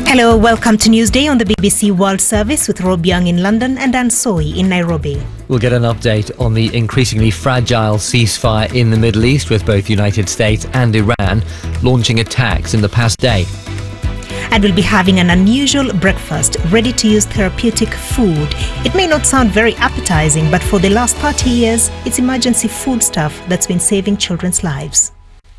Hello, welcome to Newsday on the BBC World Service with Rob Young in London and Dan Soy in Nairobi. We'll get an update on the increasingly fragile ceasefire in the Middle East, with both the United States and Iran launching attacks in the past day. And we'll be having an unusual breakfast, ready-to-use therapeutic food. It may not sound very appetizing, but for the last 30 years, it's emergency food stuff that's been saving children's lives.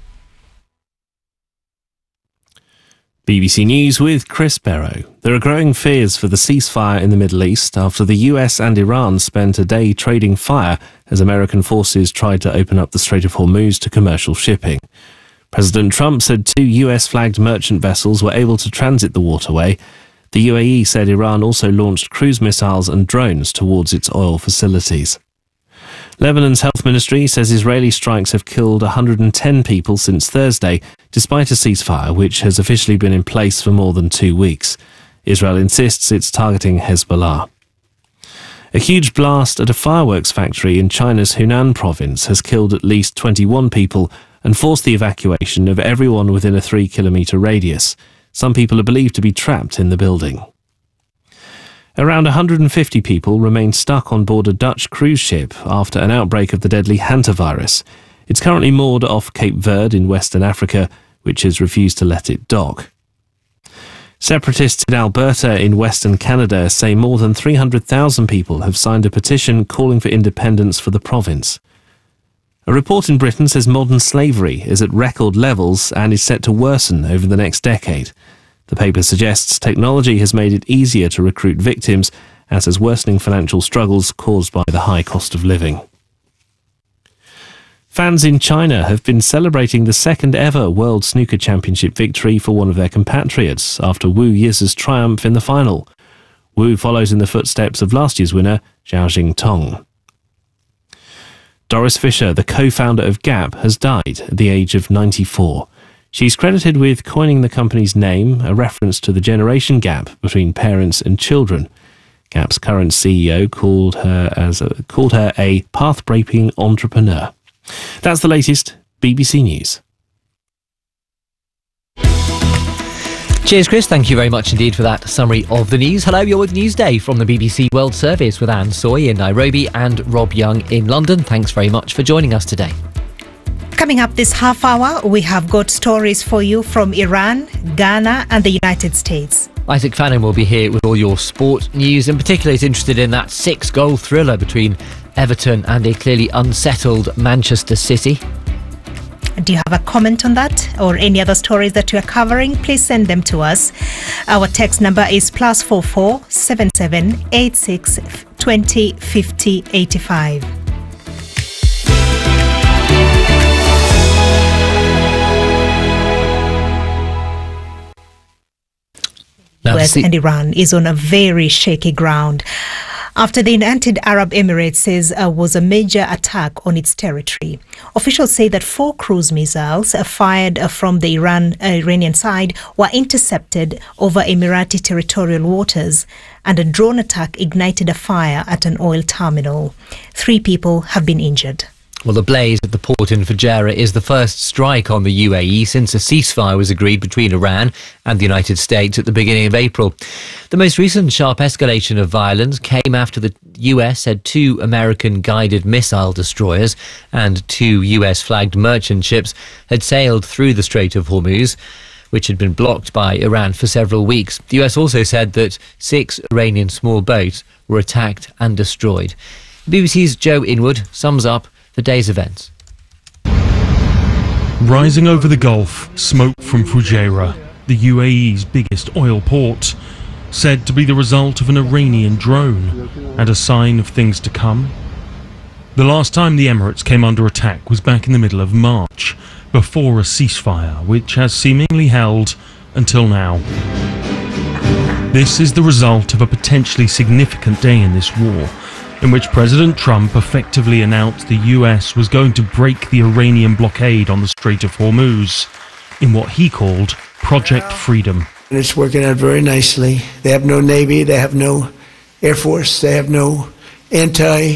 BBC News with Chris Barrow. There are growing fears for the ceasefire in the Middle East after the US and Iran spent a day trading fire as American forces tried to open up the Strait of Hormuz to commercial shipping. President Trump said 2 US-flagged merchant vessels were able to transit the waterway. The UAE said Iran also launched cruise missiles and drones towards its oil facilities. Lebanon's health ministry says Israeli strikes have killed 110 people since Thursday, despite a ceasefire which has officially been in place for more than 2 weeks. Israel insists it's targeting Hezbollah. A huge blast at a fireworks factory in China's Hunan province has killed at least 21 people and forced the evacuation of everyone within a 3-kilometre radius. Some people are believed to be trapped in the building. Around 150 people remain stuck on board a Dutch cruise ship after an outbreak of the deadly hantavirus. It's currently moored off Cape Verde in Western Africa, which has refused to let it dock. Separatists in Alberta in Western Canada say more than 300,000 people have signed a petition calling for independence for the province. A report in Britain says modern slavery is at record levels and is set to worsen over the next decade. The paper suggests technology has made it easier to recruit victims, as has worsening financial struggles caused by the high cost of living. Fans in China have been celebrating the second ever World Snooker Championship victory for one of their compatriots after Wu Yiz's triumph in the final. Wu follows in the footsteps of last year's winner, Zhao Jingtong. Doris Fisher, the co-founder of Gap, has died at the age of 94. She's credited with coining the company's name, a reference to the generation gap between parents and children. Gap's current CEO called her a path-breaking entrepreneur. That's the latest. BBC News. Cheers, Chris. Thank you very much indeed for that summary of the news. Hello, you're with Newsday from the BBC World Service with Anne Soy in Nairobi and Rob Young in London. Thanks very much for joining us today. Coming up this half hour, we have got stories for you from Iran, Ghana and the United States. Isaac Fannin will be here with all your sport news. In particular, he's interested in that 6-goal thriller between Everton and a clearly unsettled Manchester City. Do you have a comment on that or any other stories that you are covering? Please send them to us. Our text number is +44 77 86 20 50 85. US and Iran is on a very shaky ground after the United Arab Emirates says was a major attack on its territory. Officials say that 4 cruise missiles fired from the Iranian side were intercepted over Emirati territorial waters, and a drone attack ignited a fire at an oil terminal. 3 people have been injured. Well, the blaze at the port in Fujairah is the first strike on the UAE since a ceasefire was agreed between Iran and the United States at the beginning of April. The most recent sharp escalation of violence came after the US said 2 American guided missile destroyers and 2 US-flagged merchant ships had sailed through the Strait of Hormuz, which had been blocked by Iran for several weeks. The US also said that 6 Iranian small boats were attacked and destroyed. BBC's Joe Inwood sums up the day's events. Rising over the Gulf, smoke from Fujairah, the UAE's biggest oil port, said to be the result of an Iranian drone and a sign of things to come. The last time the Emirates came under attack was back in the middle of March, before a ceasefire which has seemingly held until now. This is the result of a potentially significant day in this war, in which President Trump effectively announced the US was going to break the Iranian blockade on the Strait of Hormuz in what he called Project Freedom. And it's working out very nicely. They have no Navy, they have no Air Force, they have no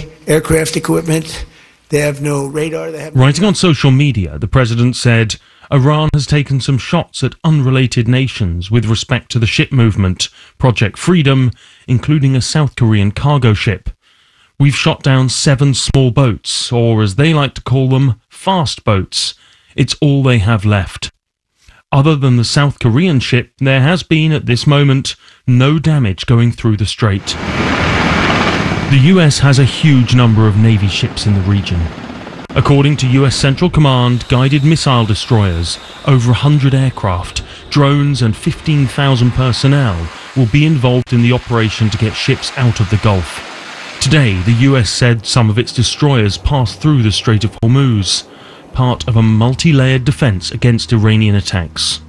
anti-aircraft equipment, they have no radar. Writing on social media, the president said, Iran has taken some shots at unrelated nations with respect to the ship movement, Project Freedom, including a South Korean cargo ship. We've shot down 7 small boats, or as they like to call them, fast boats. It's all they have left. Other than the South Korean ship, there has been, at this moment, no damage going through the strait. The US has a huge number of Navy ships in the region. According to US Central Command, guided missile destroyers, over 100 aircraft, drones and 15,000 personnel will be involved in the operation to get ships out of the Gulf. Today, the US said some of its destroyers passed through the Strait of Hormuz, part of a multi-layered defense against Iranian attacks.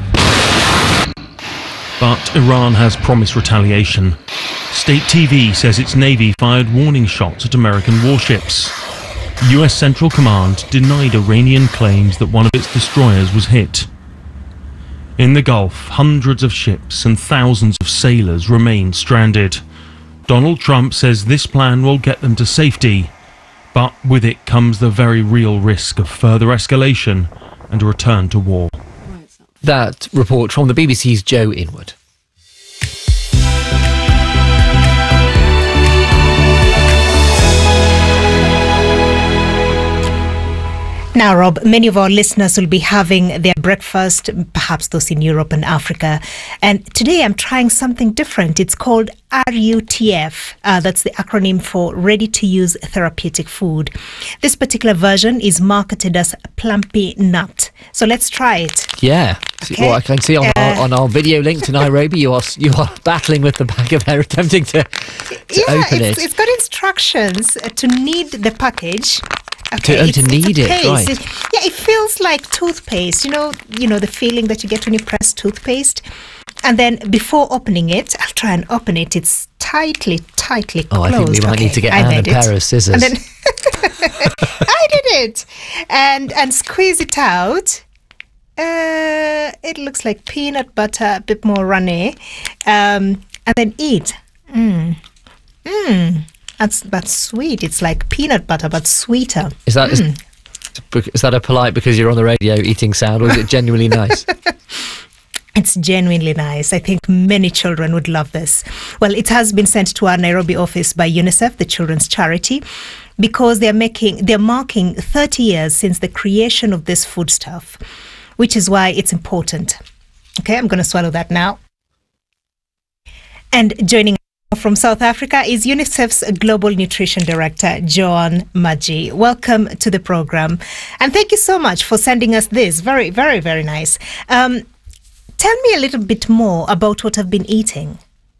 But Iran has promised retaliation. State TV says its Navy fired warning shots at American warships. US Central Command denied Iranian claims that one of its destroyers was hit. In the Gulf, hundreds of ships and thousands of sailors remain stranded. Donald Trump says this plan will get them to safety, but with it comes the very real risk of further escalation and a return to war. That report from the BBC's Joe Inwood. Now, Rob, many of our listeners will be having their breakfast, perhaps those in Europe and Africa. And today I'm trying something different. It's called RUTF. That's the acronym for Ready to Use Therapeutic Food. This particular version is marketed as Plumpy Nut. So let's try it. Yeah. Okay. Well, I can see on our video link to Nairobi, you are battling with the bag of hair, attempting to open it. It's got instructions to knead the package. Okay, to knead it, right. It feels like toothpaste. You know the feeling that you get when you press toothpaste. And then before opening it, I'll try and open it. It's tightly closed. Oh, I think we might need to get Anne a pair of scissors. And then I did it. And squeeze it out. It looks like peanut butter, a bit more runny. And then eat. That's sweet. It's like peanut butter, but sweeter. Is that a polite because you're on the radio eating sound, or is it genuinely nice? It's genuinely nice. I think many children would love this. Well, it has been sent to our Nairobi office by UNICEF, the children's charity, because they're marking 30 years since the creation of this foodstuff, which is why it's important. Okay, I'm going to swallow that now. And joining from South Africa is UNICEF's Global Nutrition Director, Joan Maji. Welcome to the program. And thank you so much for sending us this. Very, very, very nice. Tell me a little bit more about what I've been eating.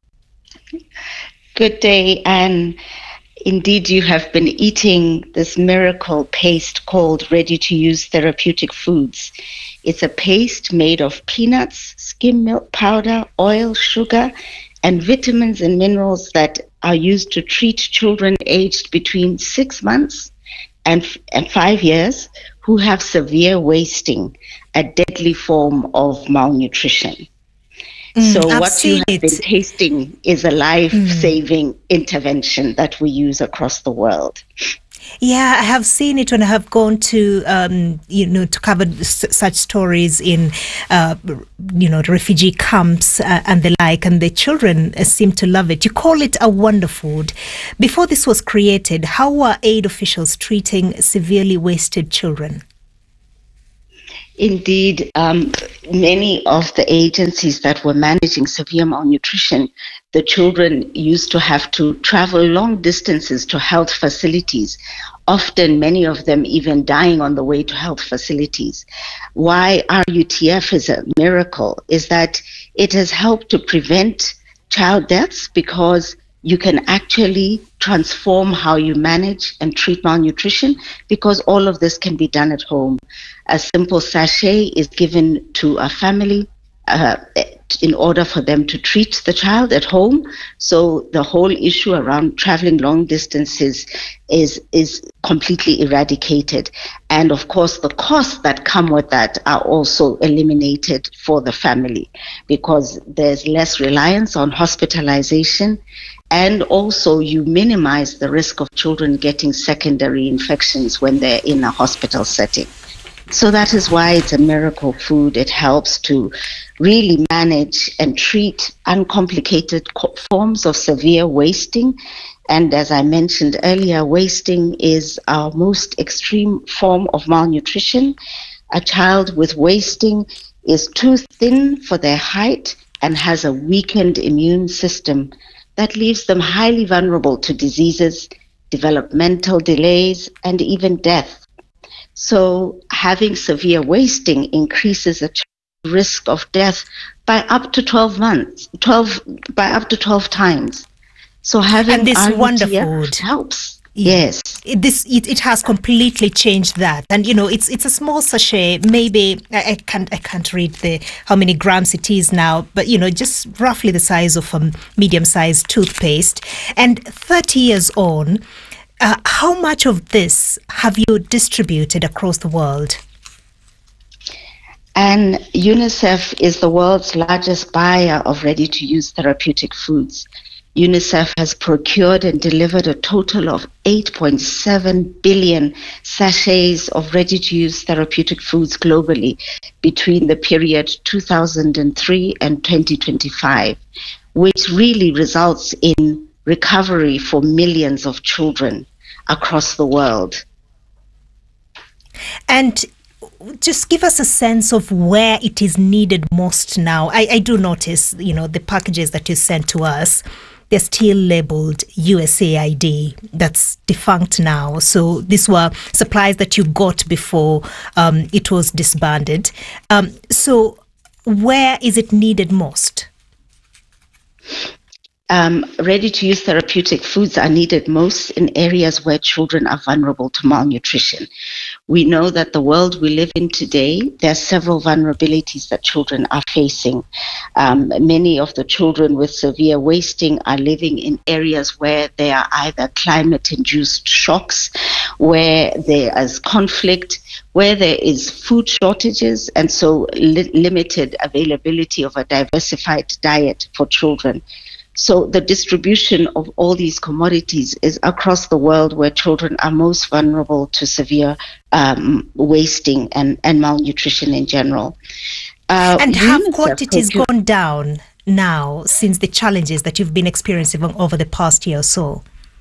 Good day. And indeed, you have been eating this miracle paste called Ready to Use Therapeutic Foods. It's a paste made of peanuts, skim milk powder, oil, sugar, and vitamins and minerals that are used to treat children aged between 6 months and 5 years who have severe wasting, a deadly form of malnutrition. So what you have been tasting is a life-saving intervention that we use across the world. Yeah, I have seen it when I have gone to, to cover such stories in, refugee camps and the like, and the children seem to love it. You call it a wonder food. Before this was created, how were aid officials treating severely wasted children? Indeed, many of the agencies that were managing severe malnutrition, the children used to have to travel long distances to health facilities, often many of them even dying on the way to health facilities. Why RUTF is a miracle is that it has helped to prevent child deaths because you can actually transform how you manage and treat malnutrition because all of this can be done at home. A simple sachet is given to a family in order for them to treat the child at home. So the whole issue around traveling long distances is completely eradicated. And of course, the costs that come with that are also eliminated for the family because there's less reliance on hospitalization. And also you minimize the risk of children getting secondary infections when they're in a hospital setting. So that is why it's a miracle food. It helps to really manage and treat uncomplicated forms of severe wasting. And as I mentioned earlier, wasting is our most extreme form of malnutrition. A child with wasting is too thin for their height and has a weakened immune system that leaves them highly vulnerable to diseases, developmental delays, and even death. So having severe wasting increases the risk of death by up to 12 times. So having and this RUTF wonderful helps. Yes. It has completely changed that. And, it's a small sachet, maybe, I can't read how many grams it is now, but, just roughly the size of a medium-sized toothpaste. And 30 years on, how much of this have you distributed across the world? And UNICEF is the world's largest buyer of ready-to-use therapeutic foods. UNICEF has procured and delivered a total of 8.7 billion sachets of ready-to-use therapeutic foods globally between the period 2003 and 2025, which really results in recovery for millions of children across the world. And just give us a sense of where it is needed most now. I do notice, the packages that you sent to us, they're still labeled USAID. That's defunct now. So these were supplies that you got before it was disbanded. So where is it needed most? Ready-to-use therapeutic foods are needed most in areas where children are vulnerable to malnutrition. We know that the world we live in today, there are several vulnerabilities that children are facing. Many of the children with severe wasting are living in areas where there are either climate-induced shocks, where there is conflict, where there is food shortages, and so limited availability of a diversified diet for children. So the distribution of all these commodities is across the world where children are most vulnerable to severe wasting and malnutrition in general. And have quantities gone down now since the challenges that you've been experiencing over the past year or so?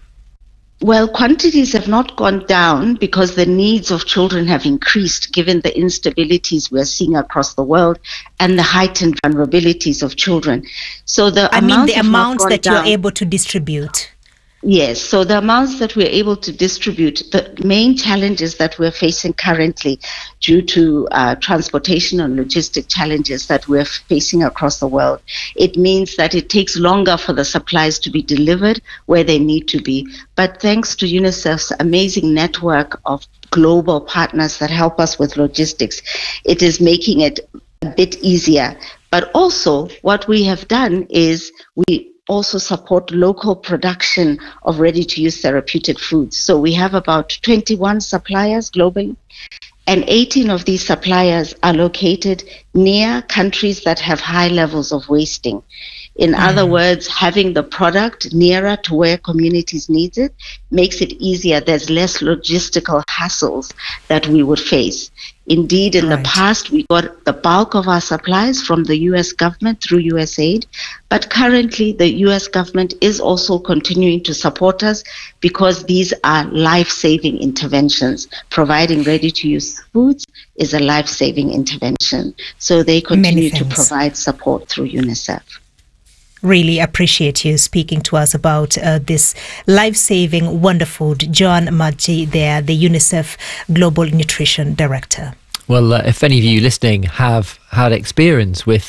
Well, quantities have not gone down because the needs of children have increased given the instabilities we're seeing across the world and the heightened vulnerabilities of children. So the amounts that you're able to distribute. Yes, so the amounts that we're able to distribute, the main challenges that we're facing currently due to transportation and logistic challenges that we're facing across the world, it means that it takes longer for the supplies to be delivered where they need to be. But thanks to UNICEF's amazing network of global partners that help us with logistics, it is making it a bit easier. But also what we have done is we also support local production of ready-to-use therapeutic foods. So we have about 21 suppliers globally, and 18 of these suppliers are located near countries that have high levels of wasting. In other words, having the product nearer to where communities need it makes it easier. There's less logistical hassles that we would face. Indeed, in the past, we got the bulk of our supplies from the U.S. government through USAID, but currently the U.S. government is also continuing to support us because these are life-saving interventions. Providing ready-to-use foods is a life-saving intervention. So they continue to provide support through UNICEF. Really appreciate you speaking to us about this life-saving wonder food. Joan Madji there, the UNICEF Global Nutrition Director. Well, if any of you listening have had experience with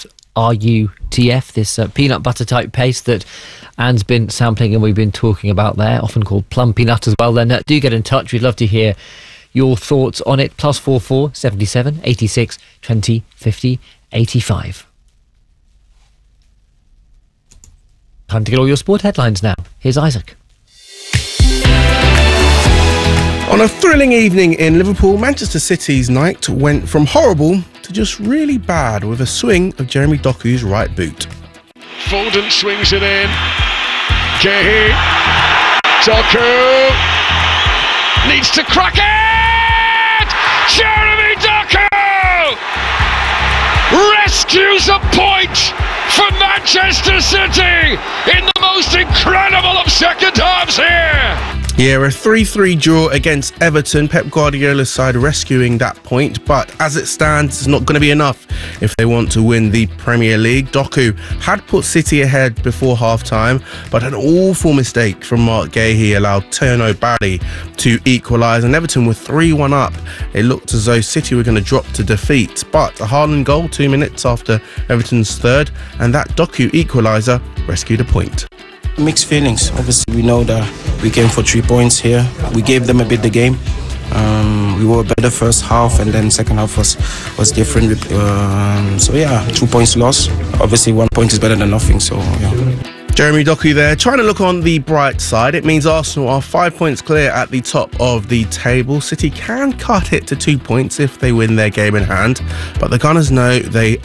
RUTF, this peanut butter type paste that Anne's been sampling and we've been talking about there, often called plum peanut as well, then do get in touch. We'd love to hear your thoughts on it. +44 77 86 20 50 85. Time to get all your sport headlines now. Here's Isaac. On a thrilling evening in Liverpool, Manchester City's night went from horrible to just really bad with a swing of Jeremy Doku's right boot. Foden swings it in. Kehi. Doku needs to crack it! Jeremy Doku! rescues a point for Manchester City in the most incredible of second halves here. Yeah, a 3-3 draw against Everton. Pep Guardiola's side rescuing that point, but as it stands, it's not going to be enough if they want to win the Premier League. Doku had put City ahead before half-time, but an awful mistake from Mark Gahey allowed Tierno Barry to equalise, and Everton were 3-1 up. It looked as though City were going to drop to defeat, but a Haaland goal 2 minutes after Everton's third, and that Doku equaliser rescued a point. Mixed feelings. Obviously, we know that we came for 3 points here. We gave them a bit the game. We were better first half, and then second half was different. So yeah, 2 points lost. Obviously, 1 point is better than nothing. So yeah. Jeremy Doku there, trying to look on the bright side. It means Arsenal are 5 points clear at the top of the table. City can cut it to 2 points if they win their game in hand, but the Gunners know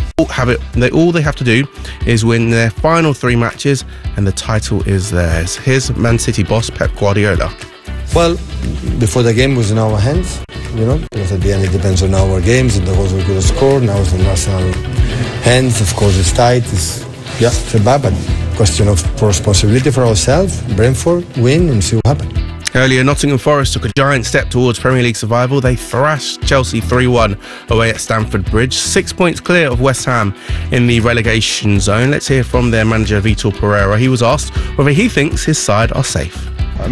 all they have to do is win their final 3 matches, and the title is theirs. Here's Man City boss Pep Guardiola. Well, before the game was in our hands, because at the end it depends on our games and the goals we could score. Now it's in national hands. Of course, it's tight. It's bad, but question of responsibility for ourselves. Brentford win and see what happens. Earlier, Nottingham Forest took a giant step towards Premier League survival. They thrashed Chelsea 3-1 away at Stamford Bridge. 6 points clear of West Ham in the relegation zone. Let's hear from their manager, Vitor Pereira. He was asked whether he thinks his side are safe.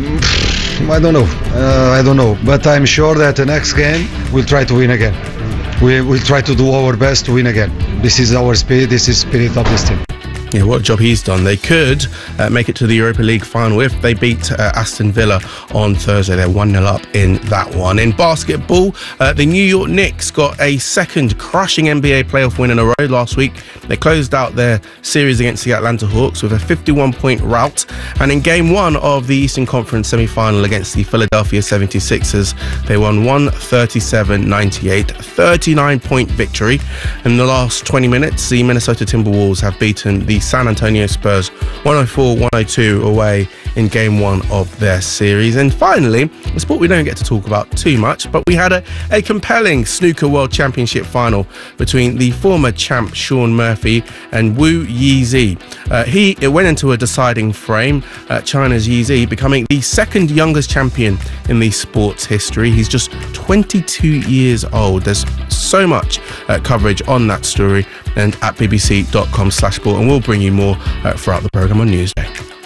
I don't know. But I'm sure that the next game we'll try to win again. We'll try to do our best to win again. This is our spirit. This is the spirit of this team. Yeah, what a job he's done. They could make it to the Europa League final if they beat Aston Villa on Thursday. They're 1-0 up in that one. In basketball, the New York Knicks got a second crushing NBA playoff win in a row last week. They closed out their series against the Atlanta Hawks with a 51-point rout. And in Game 1 of the Eastern Conference semi-final against the Philadelphia 76ers, they won 137-98, 39-point victory. In the last 20 minutes, the Minnesota Timberwolves have beaten the San Antonio Spurs 104-102 away in Game 1 of their series. And finally, a sport we don't get to talk about too much, but we had a compelling snooker world championship final between the former champ Shaun Murphy and Wu Yizi. It went into a deciding frame, China's Yizi becoming the second youngest champion in the sport's history. He's just 22 years old. There's so much coverage on that story and at bbc.com/sport, and we'll bring you more throughout the programme on Newsday.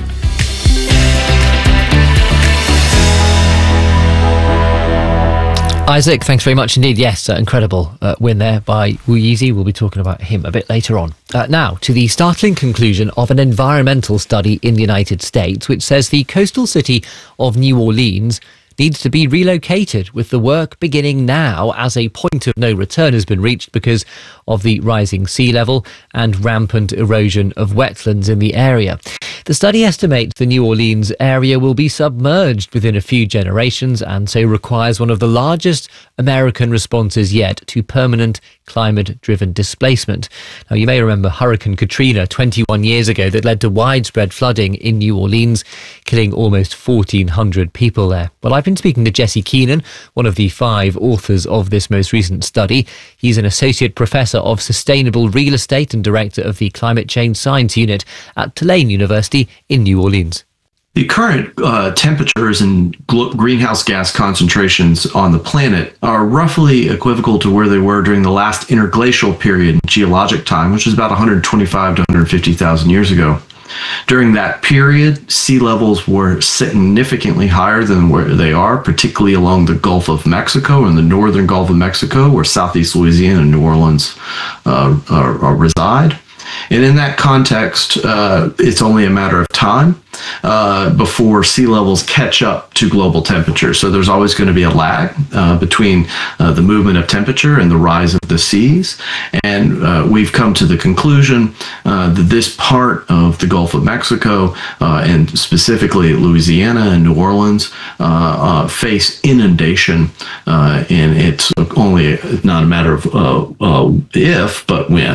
Isaac, thanks very much indeed. Yes, incredible win there by Wu Yizi. We'll be talking about him a bit later on. Now, to the startling conclusion of an environmental study in the United States, which says the coastal city of New Orleans needs to be relocated, with the work beginning now as a point of no return has been reached because of the rising sea level and rampant erosion of wetlands in the area. The study estimates the New Orleans area will be submerged within a few generations and so requires one of the largest American responses yet to permanent climate-driven displacement. Now, you may remember Hurricane Katrina 21 years ago that led to widespread flooding in New Orleans, killing almost 1,400 people there. Well, I've been speaking to Jesse Keenan, one of the 5 authors of this most recent study. He's an associate professor of sustainable real estate and director of the Climate Change Science Unit at Tulane University in New Orleans. The current temperatures and greenhouse gas concentrations on the planet are roughly equivocal to where they were during the last interglacial period in geologic time, which is about 125 to 150,000 years ago. During that period, sea levels were significantly higher than where they are, particularly along the Gulf of Mexico and the northern Gulf of Mexico, where Southeast Louisiana and New Orleans reside. And in that context, it's only a matter of time before sea levels catch up to global temperature. So there's always going to be a lag between the movement of temperature and the rise of the seas. And we've come to the conclusion that this part of the Gulf of Mexico, and specifically Louisiana and New Orleans, face inundation. And it's only not a matter of if, but when.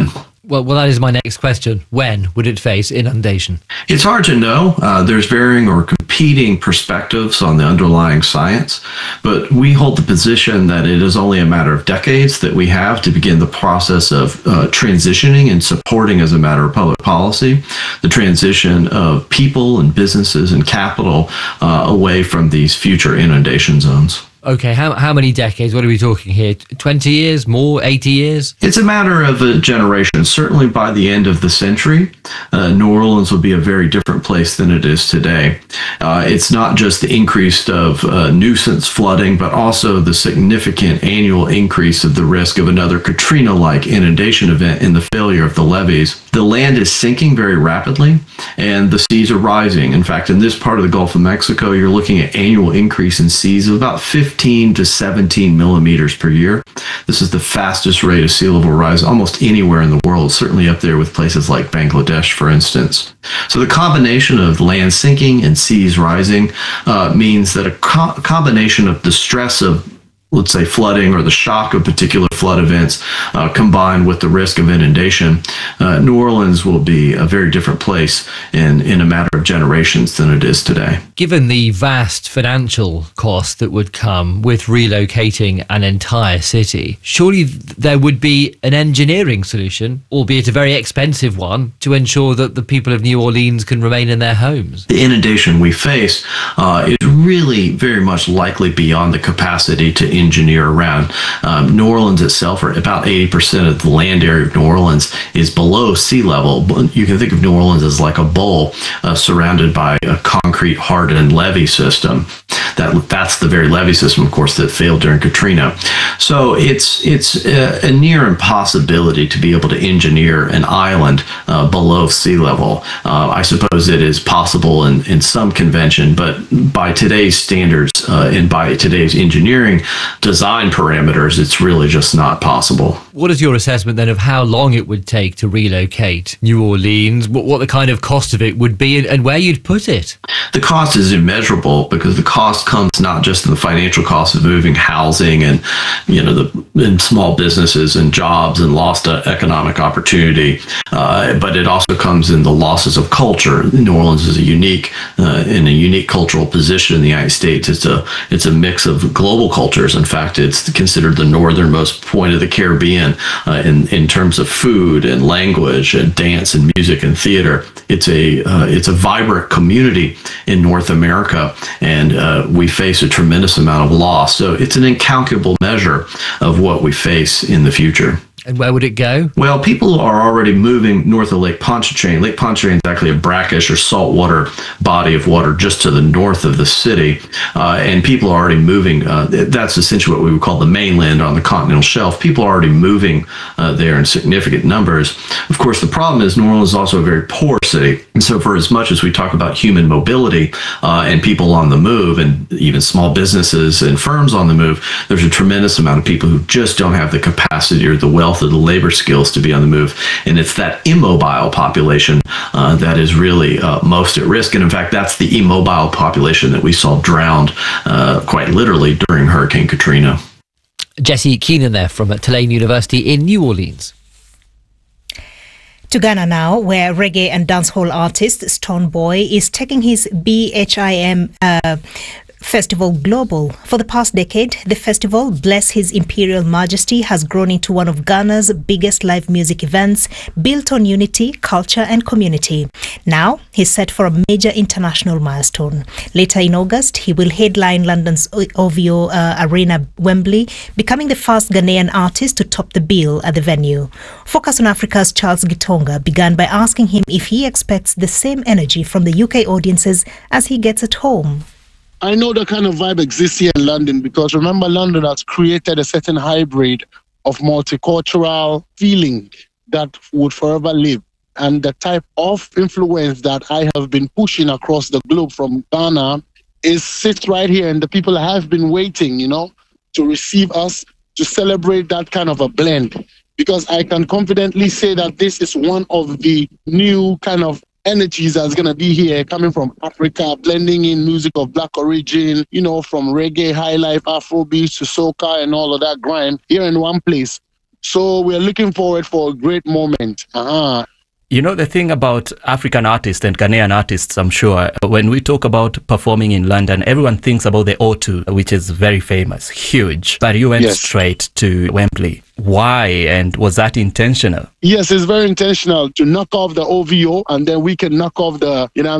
Well, that is my next question. When would it face inundation? It's hard to know. There's varying or competing perspectives on the underlying science, but we hold the position that it is only a matter of decades that we have to begin the process of transitioning and supporting, as a matter of public policy, the transition of people and businesses and capital away from these future inundation zones. Okay, how many decades? What are we talking here? 20 years? More? 80 years? It's a matter of a generation. Certainly by the end of the century, New Orleans will be a very different place than it is today. It's not just the increase of nuisance flooding, but also the significant annual increase of the risk of another Katrina-like inundation event in the failure of the levees. The land is sinking very rapidly, and the seas are rising. In fact, in this part of the Gulf of Mexico, you're looking at annual increase in seas of about 15 to 17 millimeters per year. This is the fastest rate of sea level rise almost anywhere in the world, certainly up there with places like Bangladesh, for instance. So the combination of land sinking and seas rising means that a combination of the stress of, let's say, flooding or the shock of particular flood events combined with the risk of inundation, New Orleans will be a very different place in a matter of generations than it is today. Given the vast financial cost that would come with relocating an entire city, surely there would be an engineering solution, albeit a very expensive one, to ensure that the people of New Orleans can remain in their homes. The inundation we face is really very much likely beyond the capacity to engineer around. New Orleans itself, or about 80% of the land area of New Orleans, is below sea level. You can think of New Orleans as like a bowl surrounded by a concrete hardened levee system. That's the very levee system, of course, that failed during Katrina. So it's a near impossibility to be able to engineer an island below sea level. I suppose it is possible in some convention, but by today's standards and by today's engineering design parameters, it's really just not possible. What is your assessment then of how long it would take to relocate New Orleans, what the kind of cost of it would be, and where you'd put it? The cost is immeasurable because the cost comes not just in the financial cost of moving housing and, in small businesses and jobs and lost economic opportunity, but it also comes in the losses of culture. New Orleans is in a unique cultural position in the United States. It's a mix of global cultures. In fact, it's considered the northernmost point of the Caribbean in terms of food and language and dance and music and theater. It's a vibrant community in North America, and we face a tremendous amount of loss. So it's an incalculable measure of what we face in the future. And where would it go? Well, people are already moving north of Lake Pontchartrain. Lake Pontchartrain is actually a brackish or saltwater body of water just to the north of the city. And people are already moving. That's essentially what we would call the mainland on the continental shelf. People are already moving there in significant numbers. Of course, the problem is New Orleans is also a very poor city. And so for as much as we talk about human mobility and people on the move and even small businesses and firms on the move, there's a tremendous amount of people who just don't have the capacity or the wealth of the labor skills to be on the move. And it's that immobile population that is really most at risk. And in fact, that's the immobile population that we saw drowned quite literally during Hurricane Katrina. Jesse Keenan there from Tulane University in New Orleans. To Ghana now, where reggae and dancehall artist Stone Boy is taking his BHIM Festival global. For the past decade, the festival, Bless His Imperial Majesty, has grown into one of Ghana's biggest live music events, built on unity, culture and community. Now, he's set for a major international milestone. Later in August, he will headline London's OVO Arena, Wembley, becoming the first Ghanaian artist to top the bill at the venue. Focus on Africa's Charles Gitonga began by asking him if he expects the same energy from the UK audiences as he gets at home. I know the kind of vibe exists here in London because remember, London has created a certain hybrid of multicultural feeling that would forever live. And the type of influence that I have been pushing across the globe from Ghana sits right here. And the people have been waiting, to receive us, to celebrate that kind of a blend. Because I can confidently say that this is one of the new kind of energies that's going to be here, coming from Africa, blending in music of Black origin, from reggae, high life, Afrobeats to soca and all of that grime here in one place. So we're looking forward for a great moment. You know, the thing about African artists and Ghanaian artists, I'm sure, when we talk about performing in London, everyone thinks about the O2, which is very famous, huge. But you went straight to Wembley. Why? And was that intentional? Yes, it's very intentional to knock off the OVO, and then we can knock off the, the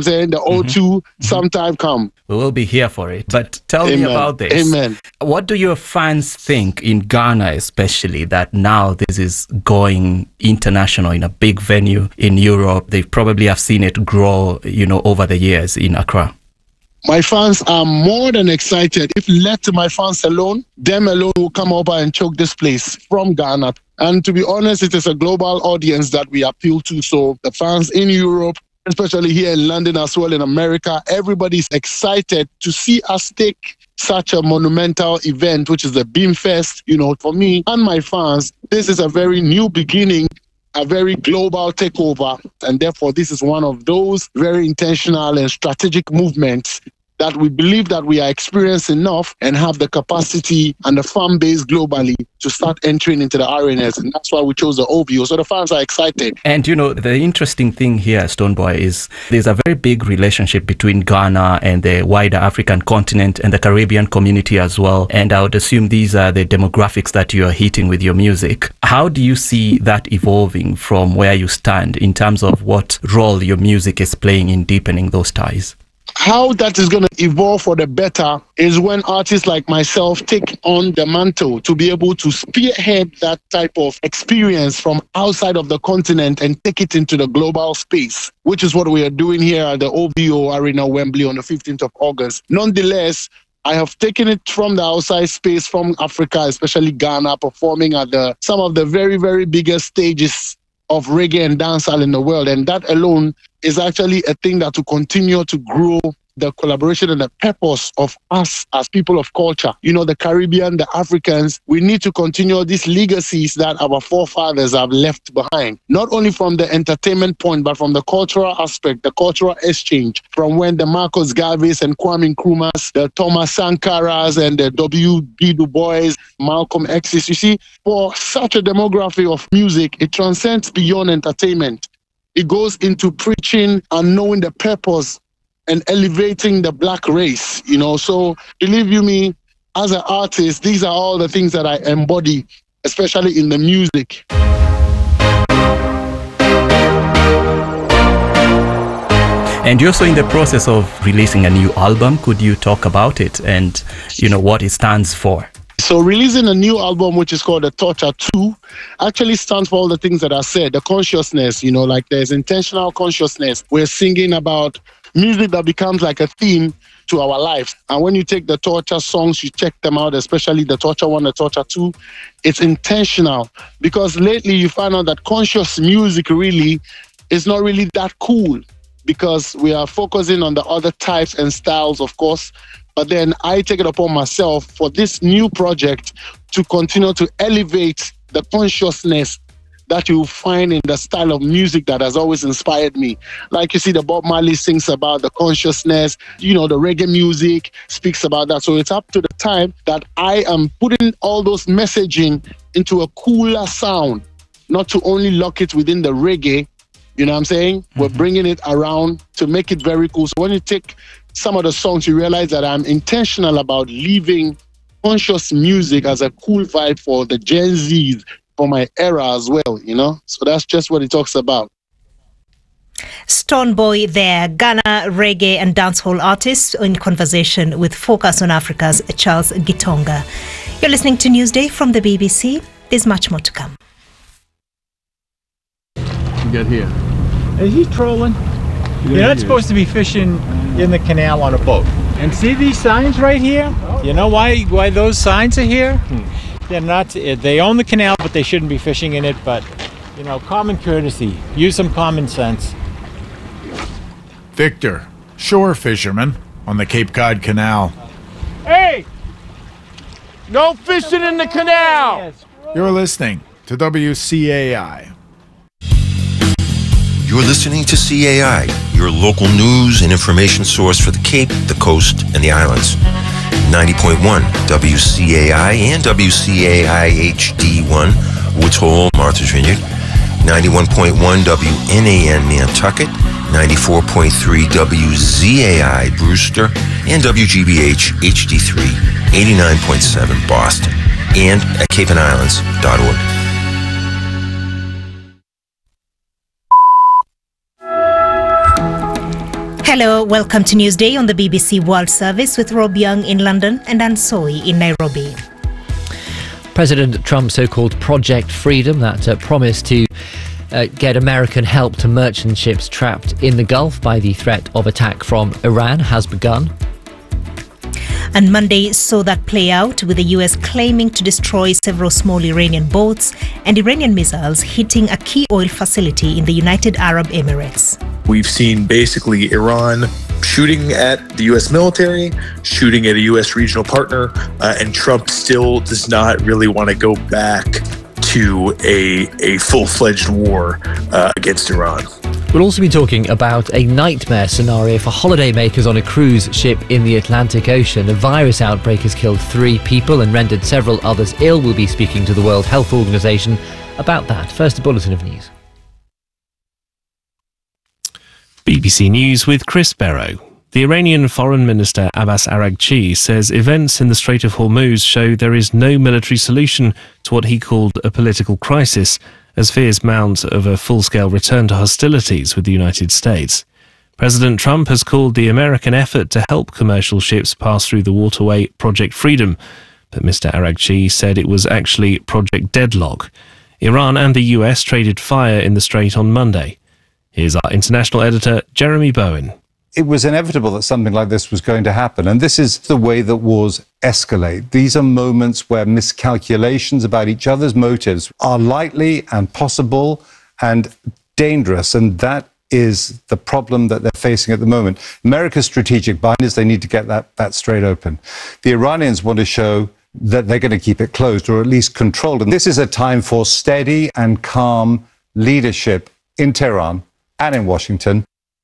O2 sometime come. We will be here for it. But tell me about this. Amen. What do your fans think in Ghana, especially, that now this is going international in a big venue in Europe? They probably have seen it grow, over the years in Accra. My fans are more than excited. If left to my fans alone, them alone will come over and choke this place from Ghana. And to be honest, it is a global audience that we appeal to. So the fans in Europe, especially here in London as well in America, everybody's excited to see us take such a monumental event, which is the Beamfest. For me and my fans, this is a very new beginning, a very global takeover, and therefore this is one of those very intentional and strategic movements that we believe that we are experienced enough and have the capacity and the fan base globally to start entering into the arenas, and that's why we chose the OVO. So the fans are excited. And the interesting thing here, Stonebwoy, is there's a very big relationship between Ghana and the wider African continent and the Caribbean community as well. And I would assume these are the demographics that you are hitting with your music. How do you see that evolving from where you stand in terms of what role your music is playing in deepening those ties? How that is going to evolve for the better is when artists like myself take on the mantle to be able to spearhead that type of experience from outside of the continent and take it into the global space, which is what we are doing here at the OVO Arena Wembley on the 15th of August. Nonetheless, I have taken it from the outside space, from Africa, especially Ghana, performing at some of the very, very biggest stages of reggae and dancehall in the world. And that alone is actually a thing that will continue to grow the collaboration and the purpose of us as people of culture. The Caribbean, the Africans, we need to continue these legacies that our forefathers have left behind, not only from the entertainment point, but from the cultural aspect, the cultural exchange, from when the Marcus Garveys and Kwame Nkrumahs, the Thomas Sankaras and the W.B. Du Bois, Malcolm X's. You see, for such a demography of music, it transcends beyond entertainment. It goes into preaching and knowing the purpose and elevating the black race, So believe you me, as an artist, these are all the things that I embody, especially in the music. And you're also in the process of releasing a new album. Could you talk about it and, what it stands for? So releasing a new album, which is called The Torture 2, actually stands for all the things that I said, the consciousness, like there's intentional consciousness. We're singing about music that becomes like a theme to our lives. And when you take the Torture songs, you check them out, especially the Torture 1, the Torture 2, it's intentional. Because lately you find out that conscious music really is not really that cool, because we are focusing on the other types and styles, of course. But then I take it upon myself for this new project to continue to elevate the consciousness that you find in the style of music that has always inspired me. Like you see, the Bob Marley sings about the consciousness, the reggae music speaks about that. So it's up to the time that I am putting all those messaging into a cooler sound, not to only lock it within the reggae. You know what I'm saying? Mm-hmm. We're bringing it around to make it very cool. So when you take some of the songs, you realize that I'm intentional about leaving conscious music as a cool vibe for the Gen Zs, for my era as well, So that's just what it talks about. Stonebwoy there, Ghana reggae and dancehall artist, in conversation with Focus on Africa's Charles Gitonga. You're listening to Newsday from the BBC. There's much more to come. You get here. Is he trolling? You're not supposed to be fishing in the canal on a boat. And see these signs right here? You know why those signs are here? They're not. They own the canal, but they shouldn't be fishing in it. But, common courtesy. Use some common sense. Victor, shore fisherman on the Cape Cod Canal. Hey! No fishing in the canal! You're listening to WCAI. You're listening to CAI, your local news and information source for the Cape, the Coast, and the Islands. 90.1 WCAI and WCAI HD1 Woods Hole, Martha's Vineyard, 91.1 WNAN Nantucket, 94.3 WZAI Brewster, and WGBH HD3, 89.7 Boston, and at capeandislands.org. Hello, welcome to Newsday on the BBC World Service with Rob Young in London and Ann Soy in Nairobi. President Trump's so-called Project Freedom, that promised to get American help to merchant ships trapped in the Gulf by the threat of attack from Iran, has begun. And Monday saw that play out, with the US claiming to destroy several small Iranian boats and Iranian missiles hitting a key oil facility in the United Arab Emirates. We've seen basically Iran shooting at the U.S. military, shooting at a U.S. regional partner, and Trump still does not really want to go back to a full-fledged war against Iran. We'll also be talking about a nightmare scenario for holidaymakers on a cruise ship in the Atlantic Ocean. A virus outbreak has killed 3 people and rendered several others ill. We'll be speaking to the World Health Organization about that. First, a bulletin of news. BBC News with Chris Barrow. The Iranian Foreign Minister Abbas Araghchi says events in the Strait of Hormuz show there is no military solution to what he called a political crisis, as fears mount of a full-scale return to hostilities with the United States. President Trump has called the American effort to help commercial ships pass through the waterway Project Freedom, but Mr. Araghchi said it was actually Project Deadlock. Iran and the US traded fire in the strait on Monday. Here's our international editor, Jeremy Bowen. It was inevitable that something like this was going to happen, and this is the way that wars escalate. These are moments where miscalculations about each other's motives are likely and possible and dangerous, and that is the problem that they're facing at the moment. America's strategic bind is they need to get that strait open. The Iranians want to show that they're going to keep it closed, or at least controlled, and this is a time for steady and calm leadership in Tehran and in Washington.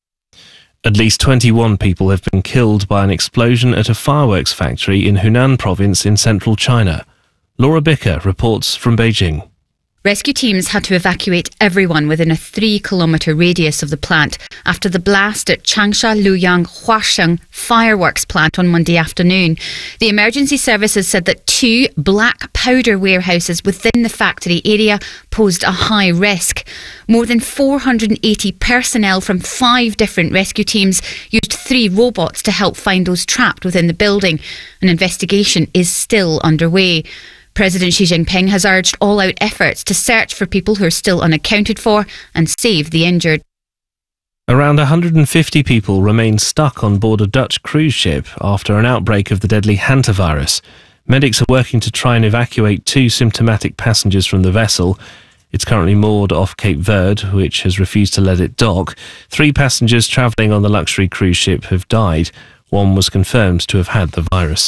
At least 21 people have been killed by an explosion at a fireworks factory in Hunan province in central China. Laura Bicker reports from Beijing. Rescue teams had to evacuate everyone within a 3-kilometre radius of the plant after the blast at Changsha Luyang Huasheng fireworks plant on Monday afternoon. The emergency services said that 2 black powder warehouses within the factory area posed a high risk. More than 480 personnel from 5 different rescue teams used 3 robots to help find those trapped within the building. An investigation is still underway. President Xi Jinping has urged all-out efforts to search for people who are still unaccounted for and save the injured. Around 150 people remain stuck on board a Dutch cruise ship after an outbreak of the deadly hantavirus. Medics are working to try and evacuate 2 symptomatic passengers from the vessel. It's currently moored off Cape Verde, which has refused to let it dock. 3 passengers travelling on the luxury cruise ship have died. 1 was confirmed to have had the virus.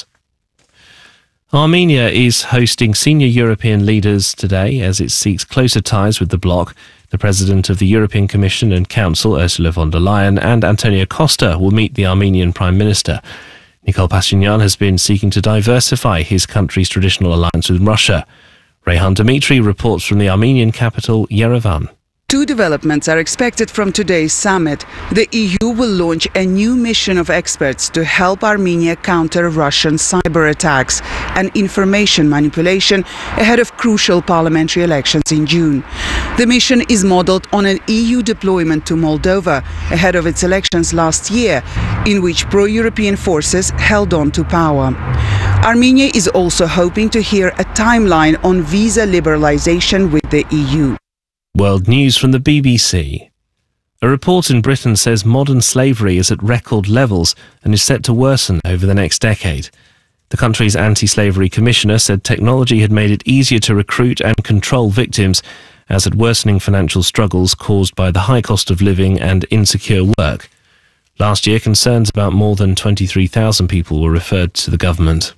Armenia is hosting senior European leaders today as it seeks closer ties with the bloc. The President of the European Commission and Council, Ursula von der Leyen, and Antonio Costa will meet the Armenian Prime Minister. Nikol Pashinyan has been seeking to diversify his country's traditional alliance with Russia. Reyhan Dmitry reports from the Armenian capital, Yerevan. 2 developments are expected from today's summit. The EU will launch a new mission of experts to help Armenia counter Russian cyber attacks and information manipulation ahead of crucial parliamentary elections in June. The mission is modelled on an EU deployment to Moldova ahead of its elections last year, in which pro-European forces held on to power. Armenia is also hoping to hear a timeline on visa liberalisation with the EU. World News from the BBC. A report in Britain says modern slavery is at record levels and is set to worsen over the next decade. The country's anti-slavery commissioner said technology had made it easier to recruit and control victims, as had worsening financial struggles caused by the high cost of living and insecure work. Last year, concerns about more than 23,000 people were referred to the government.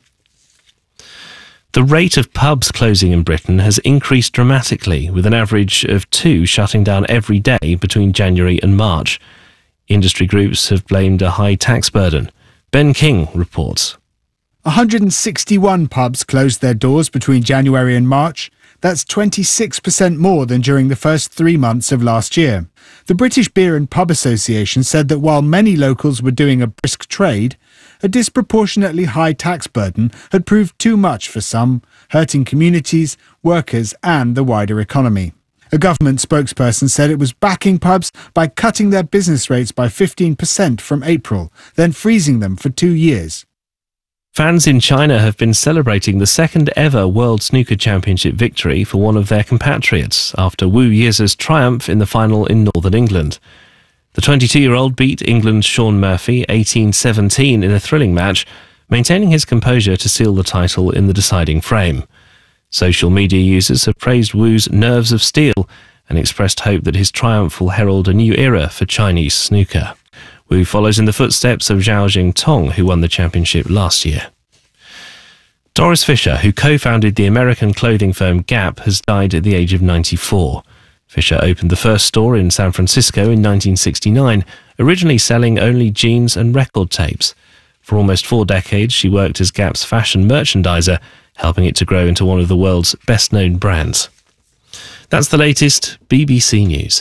The rate of pubs closing in Britain has increased dramatically, with an average of 2 shutting down every day between January and March. Industry groups have blamed a high tax burden. Ben King reports. 161 pubs closed their doors between January and March. That's 26% more than during the first 3 months of last year. The British Beer and Pub Association said that while many locals were doing a brisk trade, a disproportionately high tax burden had proved too much for some, hurting communities, workers and the wider economy. A government spokesperson said it was backing pubs by cutting their business rates by 15% from April, then freezing them for 2 years. Fans in China have been celebrating the second ever World Snooker Championship victory for one of their compatriots after Wu Yize's triumph in the final in Northern England. The 22-year-old beat England's Shaun Murphy 18-17 in a thrilling match, maintaining his composure to seal the title in the deciding frame. Social media users have praised Wu's nerves of steel and expressed hope that his triumph will herald a new era for Chinese snooker. Wu follows in the footsteps of Zhao Jingtong, who won the championship last year. Doris Fisher, who co-founded the American clothing firm Gap, has died at the age of 94. Fisher opened the first store in San Francisco in 1969, originally selling only jeans and record tapes. For almost 4 decades, she worked as Gap's fashion merchandiser, helping it to grow into one of the world's best-known brands. That's the latest BBC News.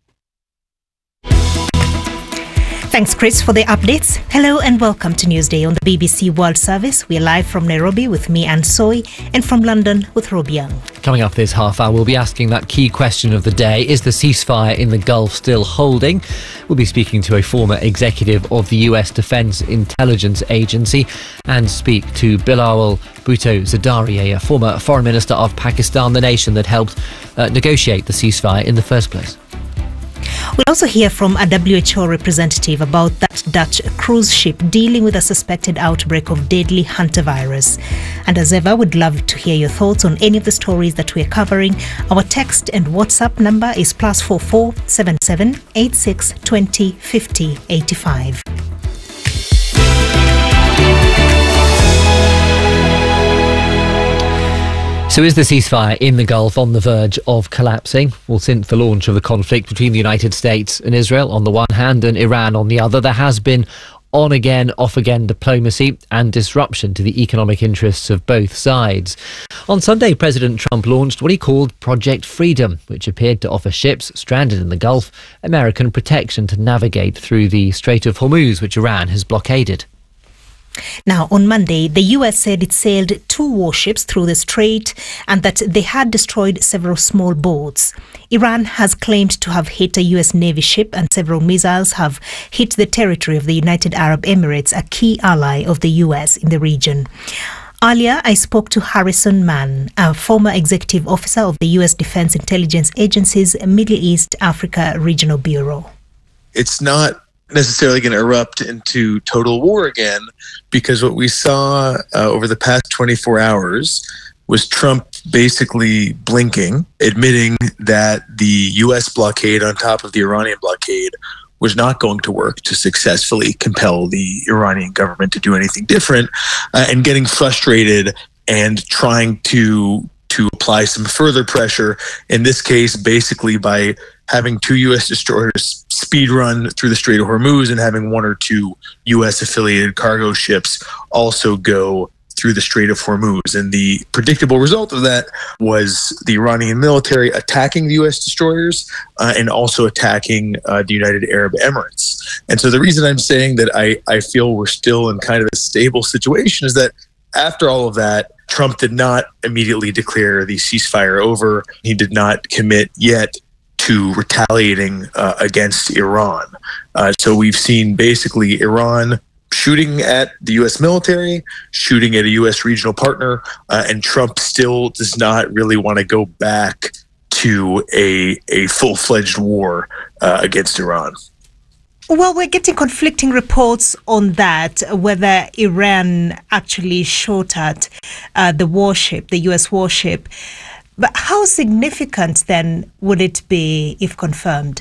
Thanks, Chris, for the updates. Hello and welcome to Newsday on the BBC World Service. We're live from Nairobi with me, Anne Soy, and from London with Rob Young. Coming up this half hour, we'll be asking that key question of the day. Is the ceasefire in the Gulf still holding? We'll be speaking to a former executive of the US Defense Intelligence Agency and speak to Bilawal Bhutto Zardari, a former foreign minister of Pakistan, the nation that helped negotiate the ceasefire in the first place. We'll also hear from a WHO representative about that Dutch cruise ship dealing with a suspected outbreak of deadly hantavirus. And as ever, we'd love to hear your thoughts on any of the stories that we're covering. Our text and WhatsApp number is +44 77 86 20 50 85. So is the ceasefire in the Gulf on the verge of collapsing? Well, since the launch of the conflict between the United States and Israel on the one hand and Iran on the other, there has been on-again, off-again diplomacy and disruption to the economic interests of both sides. On Sunday, President Trump launched what he called Project Freedom, which appeared to offer ships stranded in the Gulf American protection to navigate through the Strait of Hormuz, which Iran has blockaded. Now, on Monday, the US said it sailed 2 warships through the strait and that they had destroyed several small boats. Iran has claimed to have hit a US Navy ship and several missiles have hit the territory of the United Arab Emirates, a key ally of the US in the region. Earlier, I spoke to Harrison Mann, a former executive officer of the US Defense Intelligence Agency's Middle East Africa Regional Bureau. It's not necessarily going to erupt into total war again, because what we saw over the past 24 hours was Trump basically blinking, admitting that the U.S. blockade on top of the Iranian blockade was not going to work to successfully compel the Iranian government to do anything different, and getting frustrated and trying to apply some further pressure, in this case basically by having 2 U.S. destroyers speed run through the Strait of Hormuz and having 1 or 2 U.S. affiliated cargo ships also go through the Strait of Hormuz. And the predictable result of that was the Iranian military attacking the U.S. destroyers and also attacking the United Arab Emirates. And so the reason I'm saying that I feel we're still in kind of a stable situation is that after all of that, Trump did not immediately declare the ceasefire over. He did not commit yet to retaliating against Iran. So we've seen basically Iran shooting at the U.S. military, shooting at a U.S. regional partner, and Trump still does not really want to go back to a full-fledged war against Iran. Well, we're getting conflicting reports on that, whether Iran actually shot at the warship, the U.S. warship. But how significant then would it be if confirmed?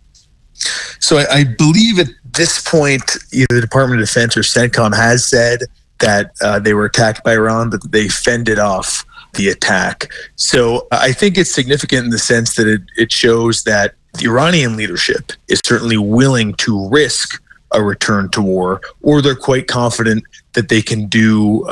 So I believe at this point, either the Department of Defense or CENTCOM has said that they were attacked by Iran, but they fended off the attack. So I think it's significant in the sense that it shows that the Iranian leadership is certainly willing to risk a return to war, or they're quite confident that they can do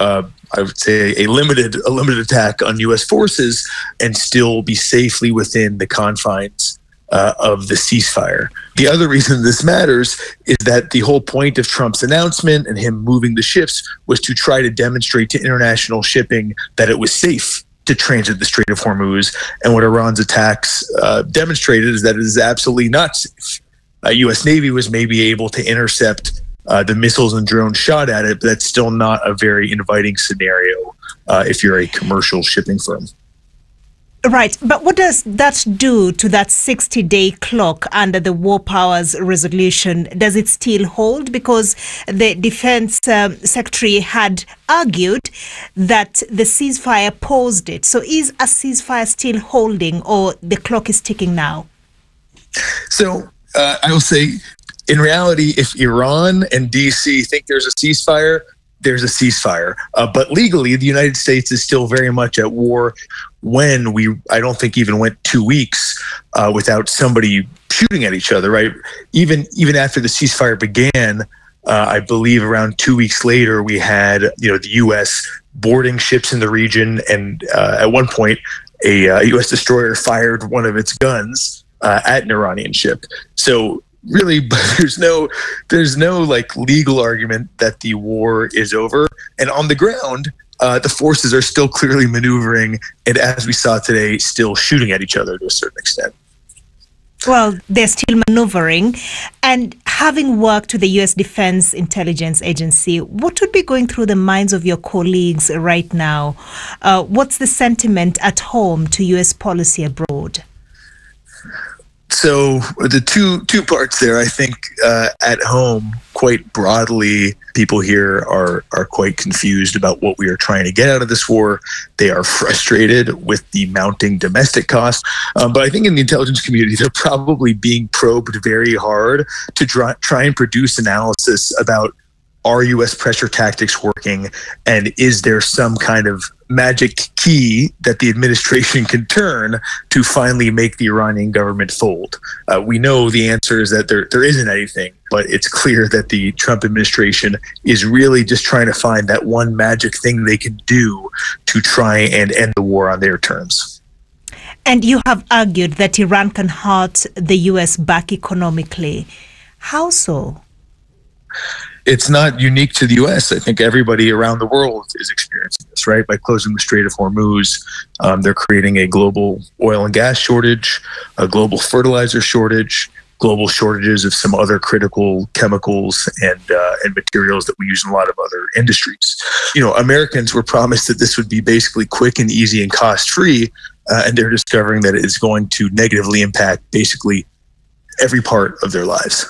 I would say a limited attack on U.S. forces and still be safely within the confines of the ceasefire. The other reason this matters is that the whole point of Trump's announcement and him moving the ships was to try to demonstrate to international shipping that it was safe to transit the Strait of Hormuz. And what Iran's attacks demonstrated is that it is absolutely not safe. U.S. Navy was maybe able to intercept the missiles and drones shot at it, but that's still not a very inviting scenario if you're a commercial shipping firm. Right, but what does that do to that 60-day clock under the War Powers Resolution? Does it still hold? Because the Defense Secretary had argued that the ceasefire paused it. So is a ceasefire still holding, or the clock is ticking now? So I will say, in reality, if Iran and DC think there's a ceasefire, there's a ceasefire. But legally, the United States is still very much at war when I don't think even went 2 weeks without somebody shooting at each other, right? Even after the ceasefire began, I believe around 2 weeks later, we had, the U.S. boarding ships in the region. And at one point, a U.S. destroyer fired one of its guns at an Iranian ship. So really, there's no like legal argument that the war is over. And on the ground, the forces are still clearly maneuvering, and as we saw today, still shooting at each other to a certain extent. Well, they're still maneuvering. And having worked with the U.S. Defense Intelligence Agency, what would be going through the minds of your colleagues right now? What's the sentiment at home to U.S. policy abroad? So the two parts there, I think at home, quite broadly, people here are quite confused about what we are trying to get out of this war. They are frustrated with the mounting domestic costs. But I think in the intelligence community, they're probably being probed very hard to try and produce analysis about, are U.S. pressure tactics working, and is there some kind of magic key that the administration can turn to finally make the Iranian government fold? We know the answer is that there isn't anything, but it's clear that the Trump administration is really just trying to find that one magic thing they can do to try and end the war on their terms. And you have argued that Iran can hurt the U.S. back economically. How so? It's not unique to the U.S. I think everybody around the world is experiencing this, right? By closing the Strait of Hormuz, they're creating a global oil and gas shortage, a global fertilizer shortage, global shortages of some other critical chemicals and materials that we use in a lot of other industries. Americans were promised that this would be basically quick and easy and cost-free, and they're discovering that it is going to negatively impact basically every part of their lives.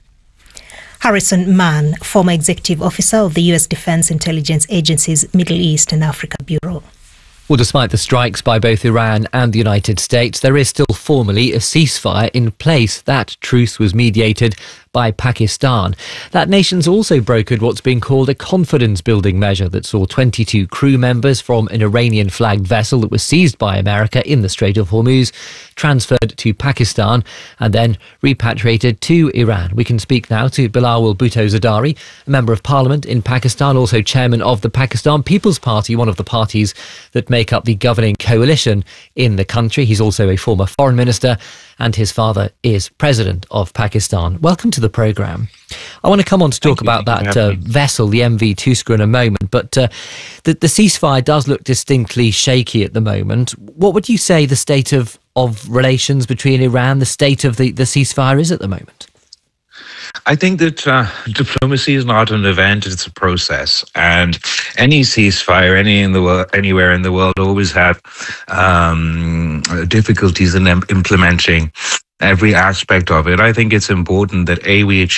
Harrison Mann, former executive officer of the U.S. Defense Intelligence Agency's Middle East and Africa Bureau. Well, despite the strikes by both Iran and the United States, there is still formally a ceasefire in place. That truce was mediated by Pakistan. That nation's also brokered what's being called a confidence-building measure that saw 22 crew members from an Iranian-flagged vessel that was seized by America in the Strait of Hormuz transferred to Pakistan and then repatriated to Iran. We can speak now to Bilawal Bhutto Zardari, a member of parliament in Pakistan, also chairman of the Pakistan People's Party, one of the parties that make up the governing coalition in the country. He's also a former foreign minister, and his father is president of Pakistan. Welcome to the programme. I want to come on to talk about that vessel, the MV Tuskar, in a moment, but the ceasefire does look distinctly shaky at the moment. What would you say the state of relations between Iran, the state of the ceasefire is at the moment? I think that diplomacy is not an event, it's a process. And any ceasefire, anywhere in the world always have difficulties in implementing every aspect of it. I think it's important that we achieve